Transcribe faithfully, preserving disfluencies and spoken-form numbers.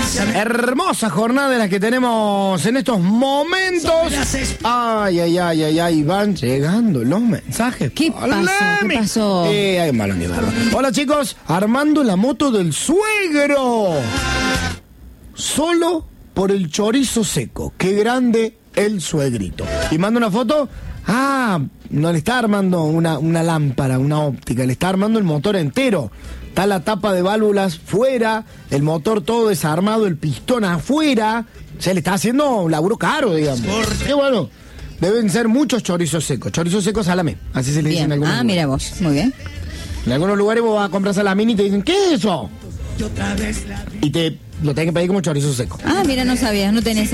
Hermosa jornada de la que tenemos en estos momentos. Ay, ay, ay, ay, ay, van llegando los mensajes. ¿Qué pasó? ¿Qué pasó? Eh, hay malo ni verlo. Hola chicos, armando la moto del suegro. Solo por el chorizo seco. Qué grande el suegrito. Y manda una foto. Ah, no le está armando una, una lámpara, una óptica, le está armando el motor entero. Está la tapa de válvulas fuera, el motor todo desarmado, el pistón afuera. O sea, le está haciendo un laburo caro, digamos. Qué bueno. Deben ser muchos chorizos secos. Chorizos secos salamé, así se le dice en algunos Ah, lugares. mira vos, muy bien. En algunos lugares vos vas a comprar salamín y te dicen, ¿qué es eso? Y te lo tenés que pedir como chorizo seco. Ah, mira, no sabías, no tenés